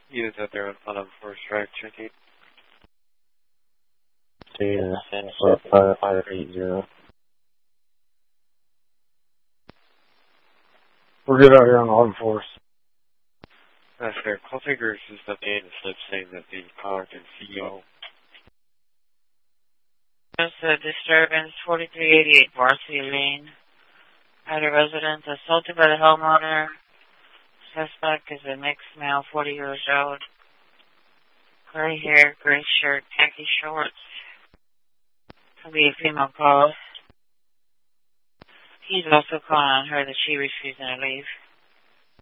Units out there on Forest Drive, checking. Data, San 5580. We're good out here on Autumn Force. That's fair. Call takers is updating the slip saying that the product and CEO. There's a disturbance, 4388 Varsity Lane. At a residence assaulted by the homeowner. Suspect is a mixed male, 40 years old. Gray hair, gray shirt, khaki shorts. Could be a female caller. He's also calling on her that she refused to leave.